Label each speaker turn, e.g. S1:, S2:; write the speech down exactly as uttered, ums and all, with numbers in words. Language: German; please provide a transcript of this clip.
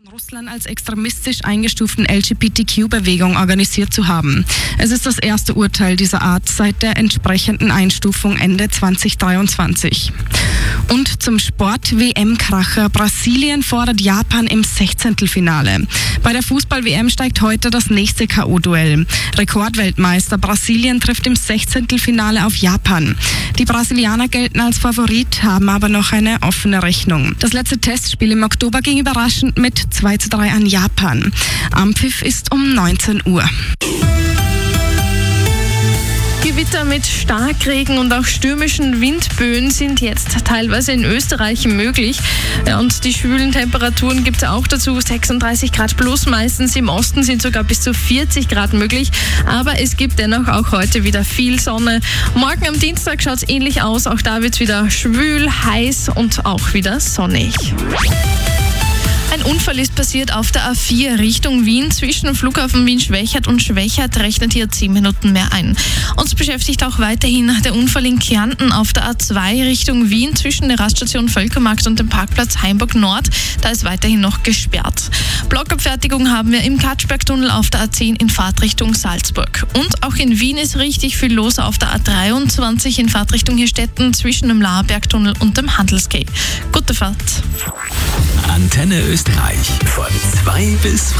S1: Russland als extremistisch eingestuften L G B T Q-Bewegung organisiert zu haben. Es ist das erste Urteil dieser Art seit der entsprechenden Einstufung Ende zweitausenddreiundzwanzig. Und zum Sport-W M-Kracher. Brasilien fordert Japan im Sechzehntelfinale. Bei der Fußball-W M steigt heute das nächste K O-Duell. Rekordweltmeister Brasilien trifft im Sechzehntelfinale auf Japan. Die Brasilianer gelten als Favorit, haben aber noch eine offene Rechnung. Das letzte Testspiel im Oktober ging überraschend mit zwei zu drei an Japan. Anpfiff ist um neunzehn Uhr.
S2: Gewitter mit Starkregen und auch stürmischen Windböen sind jetzt teilweise in Österreich möglich. Ja, und die schwülen Temperaturen gibt es auch dazu. sechsunddreißig Grad plus, meistens im Osten sind sogar bis zu vierzig Grad möglich. Aber es gibt dennoch auch heute wieder viel Sonne. Morgen am Dienstag schaut es ähnlich aus. Auch da wird es wieder schwül, heiß und auch wieder sonnig. Ein Unfall ist passiert auf der A vier Richtung Wien. Zwischen dem Flughafen Wien-Schwechat und Schwechat rechnet hier zehn Minuten mehr ein. Uns beschäftigt auch weiterhin der Unfall in Kärnten auf der A zwei Richtung Wien zwischen der Raststation Völkermarkt und dem Parkplatz Heimburg Nord. Da ist weiterhin noch gesperrt. Blockabfertigung haben wir im Katschbergtunnel auf der A zehn in Fahrtrichtung Salzburg. Und auch in Wien ist richtig viel los auf der A dreiundzwanzig in Fahrtrichtung Hirstetten zwischen dem Lahrbergtunnel und dem Handelsgate. Gute Fahrt.
S3: Antenne Österreich von zwei bis